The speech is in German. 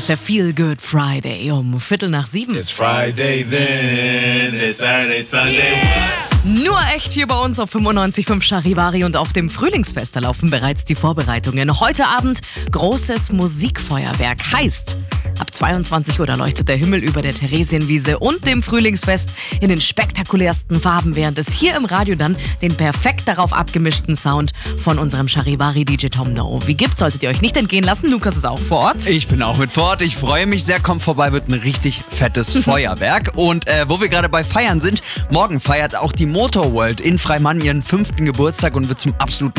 ist der Feel Good Friday um 6:45. It's Friday then, it's Saturday, Sunday. Nur echt hier bei uns auf 95.5 Charivari und auf dem Frühlingsfest, da laufen bereits die Vorbereitungen. Heute Abend großes Musikfeuerwerk, heißt, ab 22 Uhr leuchtet der Himmel über der Theresienwiese und dem Frühlingsfest in den spektakulärsten Farben, während es hier im Radio dann den perfekt darauf abgemischten Sound von unserem Charivari-DJ Tom No wie gibt, solltet ihr euch nicht entgehen lassen. Lukas ist auch vor Ort. Ich bin auch mit vor Ort. Ich freue mich sehr. Kommt vorbei, wird ein richtig fettes Feuerwerk. Und wo wir gerade bei Feiern sind, morgen feiert auch die Motorworld in Freimann ihren 5. Geburtstag und wird zum absoluten